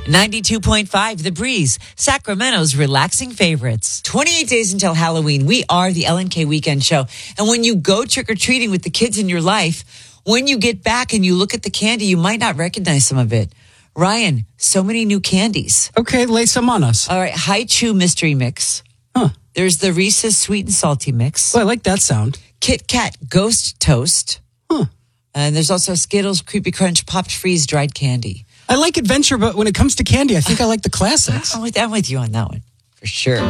92.5 The Breeze, Sacramento's relaxing favorites. 28 days until Halloween. We are the LNK Weekend Show. And when you go trick-or-treating with the kids in your life, when you get back and you look at the candy, you might not recognize some of it. Ryan, so many new candies. Okay, lay some on us. All right, Hi-Chew Mystery Mix. Huh. There's the Reese's Sweet and Salty Mix. Well, I like that sound. Kit Kat Ghost Toast. Huh. And there's also Skittles Creepy Crunch Popped Freeze Dried Candy. I like adventure, but when it comes to candy, I think I like the classics. I'm with you on that one, for sure.